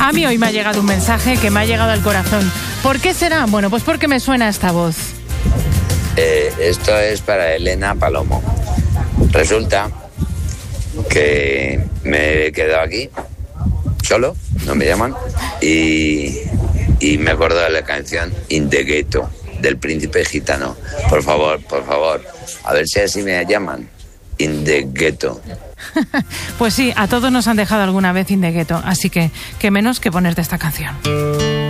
A mí hoy me ha llegado un mensaje que me ha llegado al corazón. ¿Por qué será? Bueno, pues porque me suena esta voz. Esto es para Elena Palomo. Resulta que me he quedado aquí, solo, no me llaman, y me acuerdo de la canción In the Ghetto, del Príncipe Gitano. Por favor, a ver si así me llaman. In the Ghetto. Pues sí, a todos nos han dejado alguna vez in the ghetto, así que qué menos que ponerte esta canción.